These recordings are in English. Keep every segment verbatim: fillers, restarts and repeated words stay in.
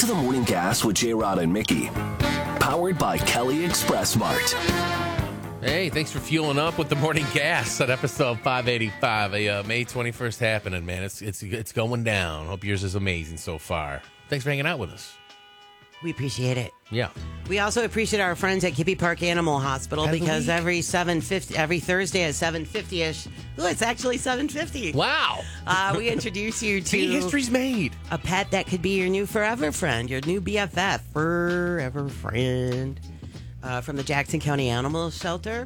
to the Morning Gas with J-Rod and Mickey. Powered by Kelly Express Mart. Hey, thanks for fueling up with the Morning Gas at episode five eighty-five. A uh, May twenty-first happening, man. It's it's it's going down. Hope yours is amazing so far. Thanks for hanging out with us. We appreciate it. Yeah. We also appreciate our friends at Kippy Park Animal Hospital Every because week. every seven fifty, every Thursday at seven fifty-ish, oh, it's actually seven fifty. Wow. Uh, we introduce you See, to history's made. a pet that could be your new forever friend, your new B F F, forever friend, uh, from the Jackson County Animal Shelter.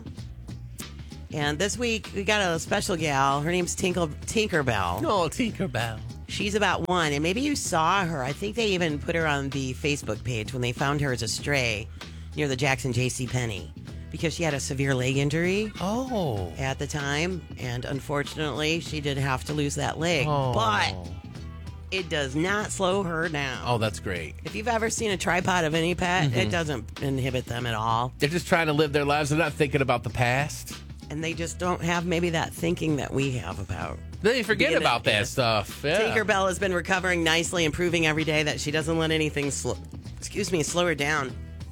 And this week, we got a special gal. Her name's Tinkle, Tinkerbell. Oh, Tinkerbell. She's about one, and maybe you saw her. I think they even put her on the Facebook page when they found her as a stray near the Jackson J C Penney because she had a severe leg injury Oh. at the time, and unfortunately, she did have to lose that leg. Oh. But it does not slow her down. Oh, that's great. If you've ever seen a tripod of any pet, Mm-hmm. it doesn't inhibit them at all. They're just trying to live their lives. They're not thinking about the past. And they just don't have maybe that thinking that we have about. They forget Being about that- that yeah. stuff. Yeah. Tinkerbell has been recovering nicely, improving every day that she doesn't let anything slow, excuse me, slow her down.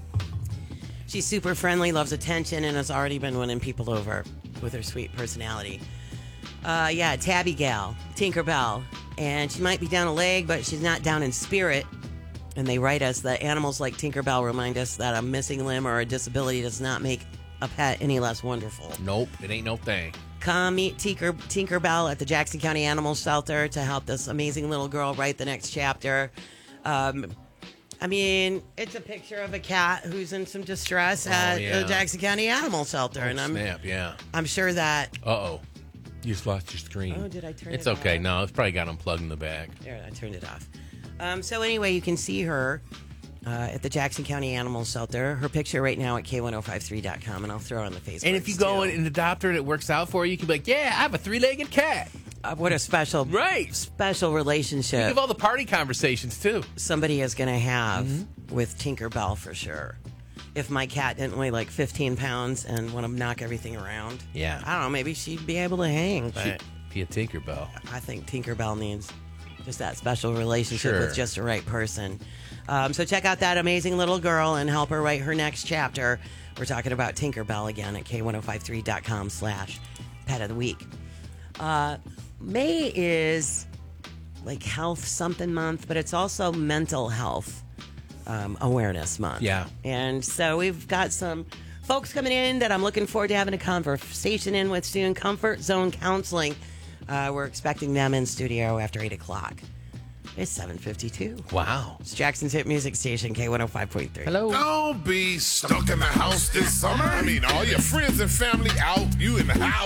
She's super friendly, loves attention, and has already been winning people over with her sweet personality. Uh, yeah, Tabby Gal, Tinkerbell. And she might be down a leg, but she's not down in spirit. And they write us that animals like Tinkerbell remind us that a missing limb or a disability does not make a pet any less wonderful. Nope, it ain't no thing. Come meet Tinker, Tinkerbell at the Jackson County Animal Shelter to help this amazing little girl write the next chapter. Um, I mean, it's a picture of a cat who's in some distress at yeah. the Jackson County Animal Shelter, Oh, and I'm snap, yeah. I'm sure that. Uh-oh. You just lost your screen. Oh, did I turn It's it okay. off? No, it's probably got unplugged in the back. There, I turned it off. Um, so anyway, you can see her uh, at the Jackson County Animal Shelter. Her picture right now at K ten fifty-three dot com, and I'll throw it on the Facebook. And if you go and adopt her and it works out for you, you can be like, yeah, I have a three-legged cat. uh, what a special, Right. special relationship Think of all the party conversations, too. somebody is going to have Mm-hmm. with Tinkerbell for sure. If my cat didn't weigh like fifteen pounds and want to knock everything around, Yeah. I don't know, maybe she'd be able to hang. But She'd be a Tinkerbell. I think Tinkerbell needs just that special relationship Sure. with just the right person. Um, so check out that amazing little girl and help her write her next chapter. We're talking about Tinkerbell again at K ten fifty-three dot com slash pet of the week. Uh, May is like health something month, but it's also mental health um, awareness month. Yeah. And so we've got some folks coming in that I'm looking forward to having a conversation in with soon. Comfort Zone Counseling. Uh, we're expecting them in studio after eight o'clock. It's seven fifty-two. Wow. It's Jackson's hit music station, K one oh five point three. Hello. Don't be stuck in the house this summer. I mean, all your friends and family out, you in the house.